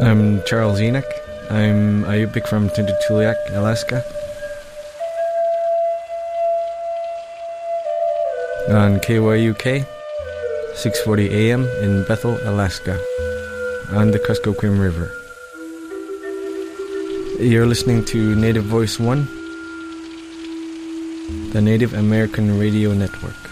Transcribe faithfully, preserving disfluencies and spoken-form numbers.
I'm Charles Enoch. I'm a Yupik from Tututuliak, Alaska. On K Y U K, six forty A M in Bethel, Alaska, on the Kuskokwim River. You're listening to Native Voice One, the Native American Radio Network.